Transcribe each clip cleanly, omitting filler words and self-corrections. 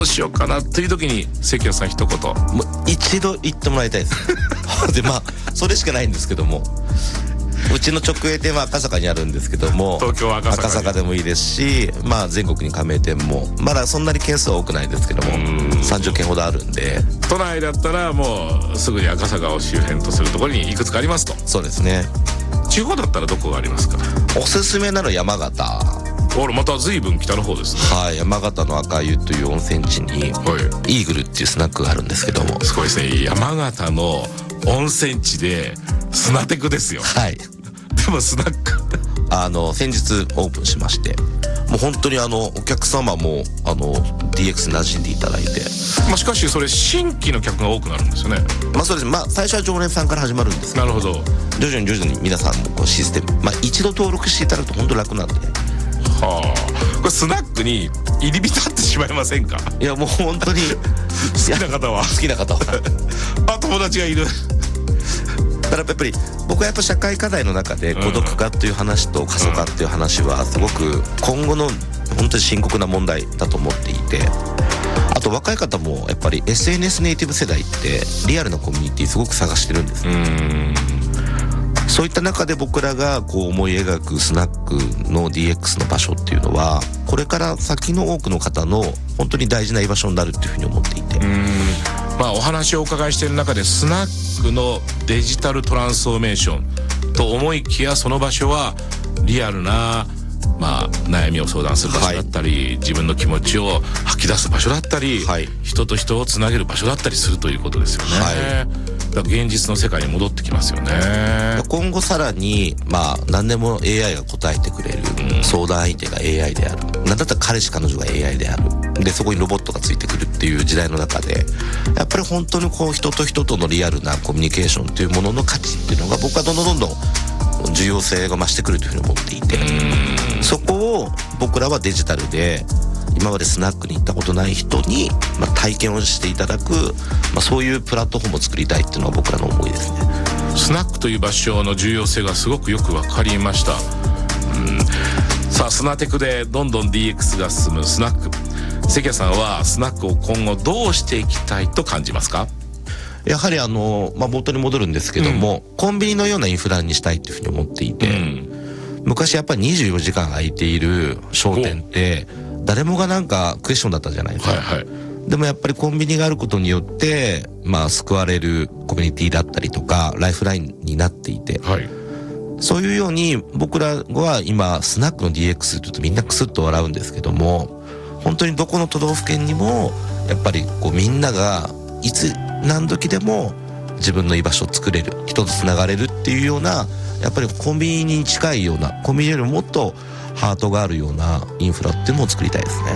うしようかなという時に関谷さん一言。 もう一度言ってもらいたいですでそれしかないんですけども、うちの直営店は赤坂にあるんですけども、 東京赤坂でもいいですし、全国に加盟店もまだそんなに件数は多くないですけども30件ほどあるんで、 都内だったらもうすぐに赤坂を周辺とするところにいくつかありますと。 そうですね。 地方だったらどこがありますか？ おすすめなの山形。 また随分北の方ですね。 はい、山形の赤湯という温泉地に、イーグルっていうスナックがあるんですけども、 すごいですね。山形の温泉地でスナテクですよ。 はい。 でもスナック先日オープンしまして、もう本当にお客様もDX 馴染んでいただいて、 しかしそれ新規の客が多くなるんですよね。 そうですね。最初は常連さんから始まるんですけど、 なるほど。 徐々に皆さんもこうシステム、一度登録していただくと本当楽なんで。 これスナックに入り浸ってしまいませんか？ いやもう本当に好きな方は友達がいる。 だからやっぱり僕は社会課題の中で孤独化という話と過疎化っていう話はすごく今後の本当に深刻な問題だと思っていて、あと若い方もやっぱり SNS ネイティブ世代ってリアルなコミュニティすごく探してるんですよ。そういった中で僕らがこう思い描くスナックの DX の場所っていうのは、これから先の多くの方の本当に大事な居場所になるっていうふうに思っていて、 お話をお伺いしている中でスナックのデジタルトランスフォーメーションと思いきや、その場所はリアルな悩みを相談する場所だったり、自分の気持ちを吐き出す場所だったり、人と人をつなげる場所だったりするということですよね。だから現実の世界に戻ってきますよね。 今後さらに何でも AI が答えてくれる、相談相手が AI である、なんだったら彼氏彼女が AI である、でそこにロボットがついてくるっていう時代の中で、やっぱり本当にこう人と人とのリアルなコミュニケーションっていうものの価値っていうのが、僕はどんどん重要性が増してくるというふうに思っていて、そこを僕らはデジタルで今までスナックに行ったことない人に体験をしていただく、そういうプラットフォームを作りたいっていうのが僕らの思いですね。 スナックという場所の重要性がすごくよく分かりました。さあスナテクでどんどん DX が進むスナック、関谷さんはスナックを今後どうしていきたいと感じますか？ やはり冒頭に戻るんですけども、コンビニのようなインフラにしたいっていうふうに思っていて、昔やっぱり24時間空いている商店って誰もがクエスチョンだったじゃないですか。でもやっぱりコンビニがあることによって救われるコミュニティだったりとかライフラインになっていて、そういうように僕らは今スナックの DX というとみんなクスッと笑うんですけども、本当にどこの都道府県にもやっぱりこうみんながいつ何時でも自分の居場所を作れる、人とつながれるっていうような、やっぱりコンビニに近いような、コンビニよりももっとハートがあるようなインフラっていうのを作りたいですね。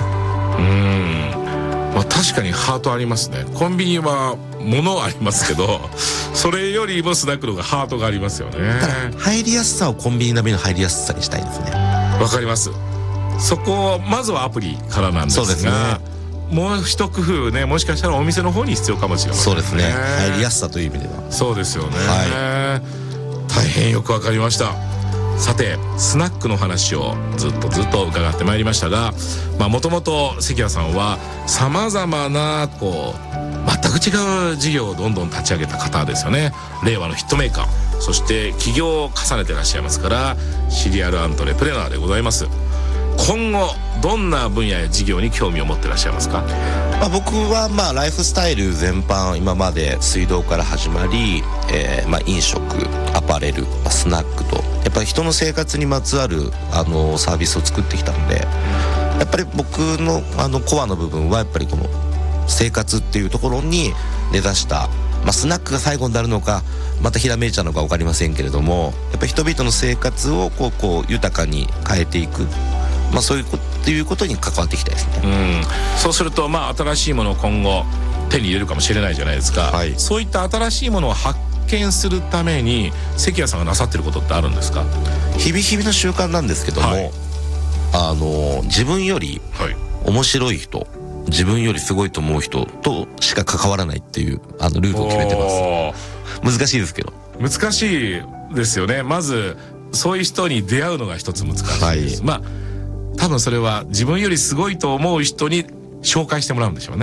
確かにハートありますね。コンビニは物ありますけどそれよりもスナックの方がハートがありますよね。 ただ入りやすさをコンビニ並みの入りやすさにしたいですね。 わかります。そこまずはアプリからなんですが、そうですね、もう一工夫ね、もしかしたらお店の方に必要かもしれませんね。 そうですね、入りやすさという意味ではそうですよね、大変よくわかりました。さてスナックの話をずっと伺ってまいりましたが、もともと関谷さんはさまざまな全く違う事業をどんどん立ち上げた方ですよね。令和のヒットメーカー、そして起業を重ねていらっしゃいますからシリアルアントレプレナーでございます。今後どんな分野や事業に興味を持っていらっしゃいますか？ 僕はライフスタイル全般、今まで水道から始まり、飲食、アパレル、スナックとやっぱり人の生活にまつわるサービスを作ってきたので、やっぱり僕のコアの部分はやっぱりこの生活っていうところに根ざした、スナックが最後になるのかまたひらめいちゃうのか分かりませんけれども、やっぱり人々の生活をこう豊かに変えていく、そういうことに関わっていきたいですね。 そうすると新しいものを今後手に入れるかもしれないじゃないですか、そういった新しいものを発見するために関谷さんがなさってることってあるんですか？ 日々の習慣なんですけども、自分より面白い人、自分よりすごいと思う人としか関わらないっていうルールを決めてます。難しいですけど。 難しいですよね。まずそういう人に出会うのが一つ難しいです、多分それは自分よりすごいと思う人に紹介してもらうんでしょうね。